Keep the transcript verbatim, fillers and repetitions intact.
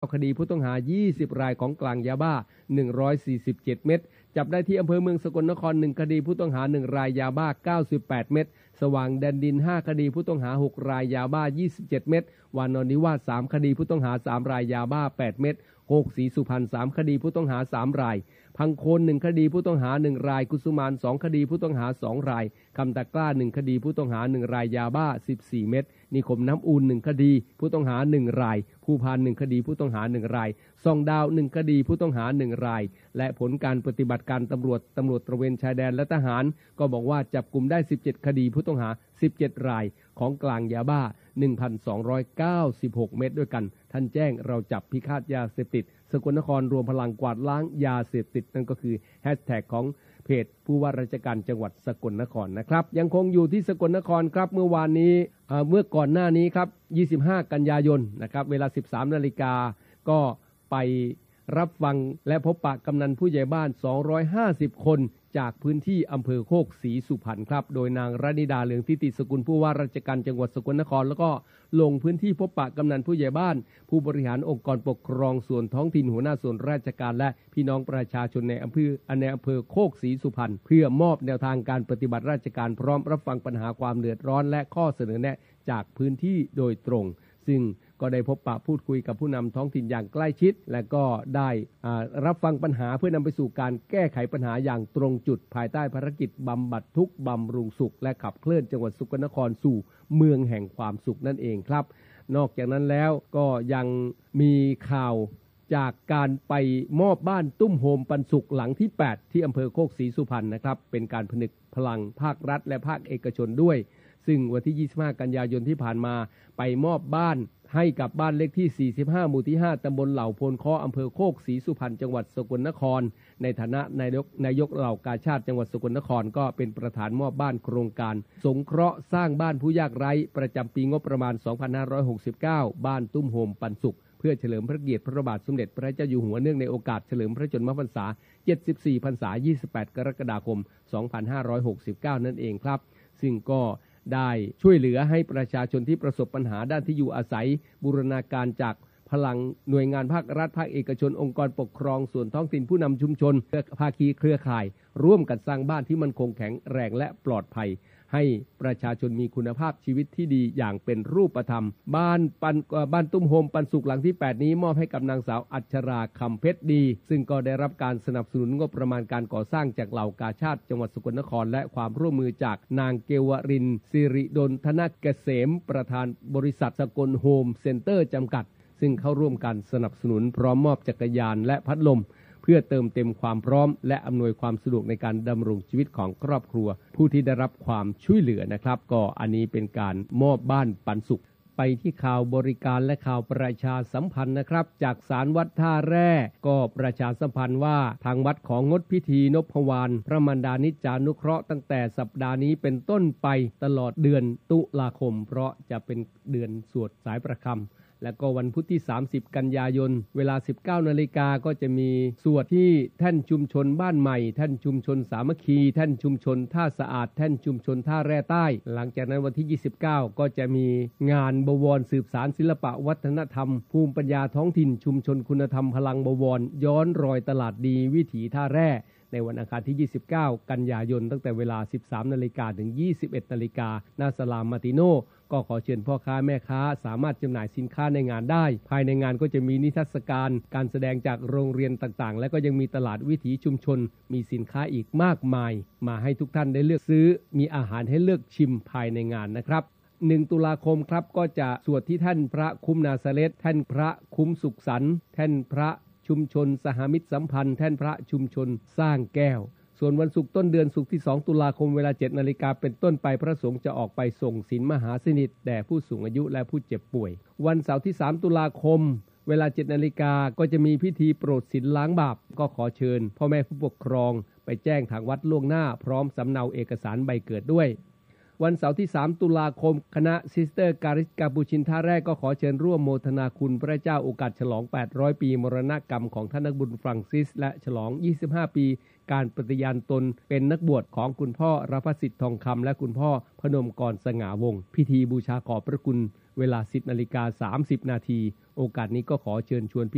คดีผู้ต้องหายี่สิบรายของกลางยาบ้าหนึ่งร้อยสี่สิบเจ็ดเม็ดจับได้ที่อำเภอเมืองสกลนครหนึ่งคดีผู้ต้องหาหนึ่งรายยาบ้าเก้าสิบแปดเม็ดสว่างแดนดินห้าคดีผู้ต้องหาหกรายยาบ้ายี่สิบเจ็ดเม็ดวานอนนิวาสสามคดีผู้ต้องหาสามรายยาบ้าแปดเม็ดโคกศรีสุพรรณสามคดีผู้ต้องหาสามรายพังโคนหนึ่งคดีผู้ต้องหาหนึ่งรายกุสุมานสองคดีผู้ต้องหาสองรายคำตะกร้าหนึ่งคดีผู้ต้องหาหนึ่งรายยาบ้าสิบสี่เม็ดนิคมน้ำอูนหนึ่งคดีผู้ต้องหาหนึ่งรายภูพานหนึ่งคดีผู้ต้องหาหนึ่งรายส่องดาวหนึ่งคดีผู้ต้องหาหนึ่งรายและผลการปฏิบัติการตำรวจตำรวจตระเวนชายแดนและทหารก็บอกว่าจับกลุ่มได้สิบเจ็ดคดีผู้ต้องหาสิบเจ็ดรายของกลางยาบ้า หนึ่งพันสองร้อยเก้าสิบหก เม็ดด้วยกันท่านแจ้งเราจับพิฆาตยาเสพติดสกลนครรวมพลังกวาดล้างยาเสพติดนั่นก็คือแฮชแท็กของเพจผู้ว่าราชการจังหวัดสกลนครนะครับยังคงอยู่ที่สกลนครครับเมื่อวานนี้เอ่อเมื่อก่อนหน้านี้ครับยี่สิบห้ากันยายนนะครับเวลา สิบสามนาฬิกาก็ไปรับฟังและพบปะกำนันผู้ใหญ่บ้านสองร้อยห้าสิบคนจากพื้นที่อำเภอโคกศรีสุพรรณครับโดยนางรณิดาเหลืองทิติสกุลผู้ว่าราชการจังหวัดสกลนครแล้วก็ลงพื้นที่พบปะกำนันผู้ใหญ่บ้านผู้บริหารองค์กรปกครองส่วนท้องถิ่นหัวหน้าส่วนราชการและพี่น้องประชาชนในอำเภอในอำเภอโคกศรีสุพรรณเพื่อมอบแนวทางการปฏิบัติราชการพร้อมรับฟังปัญหาความเดือดร้อนและข้อเสนอแนะจากพื้นที่โดยตรงซึ่งก็ได้พบปะพูดคุยกับผู้นำท้องถิ่นอย่างใกล้ชิดและก็ได้รับฟังปัญหาเพื่อนำไปสู่การแก้ไขปัญหาอย่างตรงจุดภายใต้ภารกิจบำบัดทุกข์บำรุงสุขและขับเคลื่อนจังหวัดสกลนครสู่เมืองแห่งความสุขนั่นเองครับนอกจากนั้นแล้วก็ยังมีข่าวจากการไปมอบบ้านตุ้มโฮมปันสุขหลังที่แปดที่อำเภอโคกศรีสุพรรณนะครับเป็นการผนึกพลังภาครัฐและภาคเอกชนด้วยซึ่งวันที่ยี่สิบห้ากันยายนที่ผ่านมาไปมอบบ้านให้กับบ้านเลขที่สี่สิบห้าหมู่ที่ห้าตำบลเหล่าโพนค้ออำเภอโคกศรีสุพรรณจังหวัดสกลนครในฐานะนายกนายกเหล่ากาชาดจังหวัดสกลนครก็เป็นประธานมอบบ้านโครงการสงเคราะห์สร้างบ้านผู้ยากไร้ประจำปีงบประมาณสองพันห้าร้อยหกสิบเก้าบ้านตุ้มโฮมปันสุขเพื่อเฉลิมพระเกียรติพระบาทสมเด็จพระเจ้าอยู่หัวเนื่องในโอกาสเฉลิมพระชนมพรรษาเจ็ดสิบสี่พรรษายี่สิบแปดกรกฎาคมสองพันห้าร้อยหกสิบเก้านั่นเองครับซึ่งก็ได้ช่วยเหลือให้ประชาชนที่ประสบปัญหาด้านที่อยู่อาศัยบูรณาการจากพลังหน่วยงานภาครัฐภาคเอกชนองค์กรปกครองส่วนท้องถิ่นผู้นำชุมชนภาคีเครือข่ายร่วมกันสร้างบ้านที่มั่นคงแข็งแรงและปลอดภัยให้ประชาชนมีคุณภาพชีวิตที่ดีอย่างเป็นรูปธรรมบ้านปันบ้านตุ้มโฮมปันสุขหลังที่แปดนี้มอบให้กับนางสาวอัชราคำเพชรดีซึ่งก็ได้รับการสนับสนุนงบประมาณการก่อสร้างจากเหล่ากาชาดจังหวัดสกลนครและความร่วมมือจากนางเกวรินทร์สิริดลธนเกษมประธานบริษัทสกลโฮมเซ็นเตอร์จำกัดซึ่งเข้าร่วมกันสนับสนุนพร้อมมอบจักรยานและพัดลมเพื่อเติมเต็มความพร้อมและอำนวยความสะดวกในการดำรงชีวิตของครอบครัวผู้ที่ได้รับความช่วยเหลือนะครับก็อันนี้เป็นการมอบบ้านปันสุขไปที่ข่าวบริการและข่าวประชาสัมพันธ์นะครับจากศาลวัดท่าแร่ก็ประชาสัมพันธ์ว่าทางวัดของงดพิธีนพวานพระมารดานิจจานุเคราะห์ตั้งแต่สัปดาห์นี้เป็นต้นไปตลอดเดือนตุลาคมเพราะจะเป็นเดือนสวดสายประคำและก็วันพุธที่สามสิบกันยายนเวลา สิบเก้านาฬิกาก็จะมีสวดที่แท่นชุมชนบ้านใหม่แท่นชุมชนสามัคคีแท่นชุมชนท่าสะอาดแท่นชุมชนท่าแร่ใต้หลังจากนั้นวันที่ยี่สิบเก้าก็จะมีงานบวรสืบสานศิลปะวัฒนธรรมภูมิปัญญาท้องถิ่นชุมชนคุณธรรมพลังบวรย้อนรอยตลาดดีวิถีท่าแร่ในวันอังคารที่ยี่สิบเก้ากันยายนตั้งแต่เวลา สิบสามนาฬิกาถึงยี่สิบเอ็ดนาฬิกาณศาลามาติโนก็ขอเชิญพ่อค้าแม่ค้าสามารถจำหน่ายสินค้าในงานได้ภายในงานก็จะมีนิทรรศการการแสดงจากโรงเรียนต่างๆและก็ยังมีตลาดวิถีชุมชนมีสินค้าอีกมากมายมาให้ทุกท่านได้เลือกซื้อมีอาหารให้เลือกชิมภายในงานนะครับหนึ่งตุลาคมครับก็จะสวดที่ท่านพระคุ้มนาซาเรตท่านพระคุ้มสุขสันต์ท่านพระชุมชนสหมิตรสัมพันธ์แท่นพระชุมชนสร้างแก้วส่วนวันศุกร์ต้นเดือนศุกร์ที่สองตุลาคมเวลา เจ็ดนาฬิกาเป็นต้นไปพระสงฆ์จะออกไปส่งศีลมหาสนิทแด่ผู้สูงอายุและผู้เจ็บป่วยวันเสาร์ที่สามตุลาคมเวลา เจ็ดนาฬิกาก็จะมีพิธีโปรดศีลล้างบาปก็ขอเชิญพ่อแม่ผู้ปกครองไปแจ้งทางวัดล่วงหน้าพร้อมสำเนาเอกสารใบเกิดด้วยวันเสาร์ที่สามตุลาคมคณะซิสเตอร์การิสกาปูชินท่าแรกก็ขอเชิญร่วมโมทนาคุณพระเจ้าโอกาสฉลองแปดร้อยปีมรณกรรมของท่านนักบุญฟรังซิสและฉลองยี่สิบห้าปีการปฏิญาณตนเป็นนักบวชของคุณพ่อรพสิทธิ์ทองคำและคุณพ่อพนมกรสง่าวงศ์พิธีบูชาขอบพระคุณเวลา สิบนาฬิกาสามสิบนาทีโอกาสนี้ก็ขอเชิญชวน